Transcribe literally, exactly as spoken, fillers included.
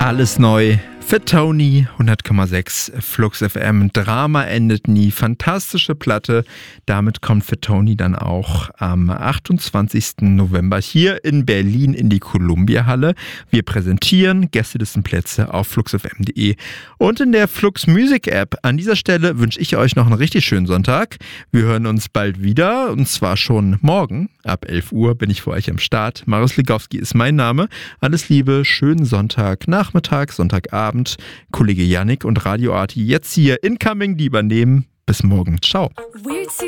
Alles neu. Für Tony, hundert Komma sechs, Flux F M, Drama endet nie, fantastische Platte. Damit kommt für Tony dann auch am achtundzwanzigsten November hier in Berlin in die Columbia-Halle. Wir präsentieren Gästelistenplätze auf flux f m punkt de und in der Flux Music App. An dieser Stelle wünsche ich euch noch einen richtig schönen Sonntag. Wir hören uns bald wieder und zwar schon morgen. Ab elf Uhr bin ich für euch am Start. Marius Ligowski ist mein Name. Alles Liebe, schönen Sonntagnachmittag, Sonntagabend. Kollege Yannick und Radio Arti jetzt hier incoming, die übernehmen. Bis morgen. Ciao.